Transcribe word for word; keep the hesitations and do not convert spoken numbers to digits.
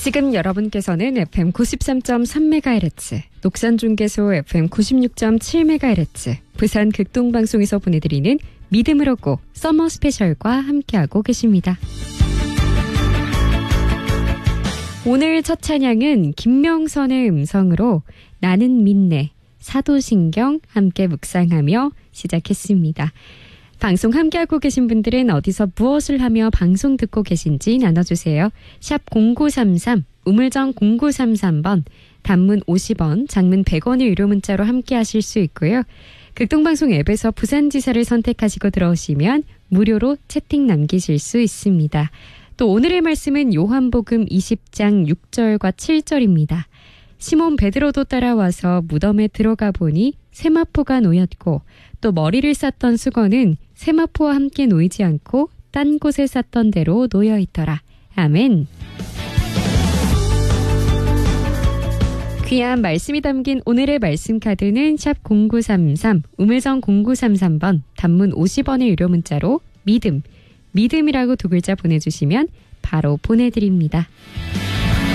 지금 여러분께서는 에프엠 구십삼 점 삼 메가헤르츠, 녹산중계소 에프엠 구십육 점 칠 메가헤르츠, 부산 극동방송에서 보내드리는 믿음을 얻고 서머 스페셜과 함께하고 계십니다. 오늘 첫 찬양은 김명선의 음성으로 나는 믿네, 사도신경 함께 묵상하며 시작했습니다. 방송 함께하고 계신 분들은 어디서 무엇을 하며 방송 듣고 계신지 나눠주세요. 샵 공구삼삼, 우물정 공구삼삼 번, 단문 오십 원, 장문 백 원의 유료 문자로 함께하실 수 있고요. 극동방송 앱에서 부산지사를 선택하시고 들어오시면 무료로 채팅 남기실 수 있습니다. 또 오늘의 말씀은 요한복음 이십 장 육 절과 칠 절입니다. 시몬 베드로도 따라와서 무덤에 들어가 보니 세마포가 놓였고 또 머리를 쌌던 수건은 세마포와 함께 놓이지 않고 딴 곳에 쌌던 대로 놓여 있더라. 아멘. 귀한 말씀이 담긴 오늘의 말씀 카드는 샵 공구삼삼, 우물정 공구삼삼 번, 단문 오십 원의 유료 문자로 믿음, 믿음이라고 두 글자 보내주시면 바로 보내드립니다.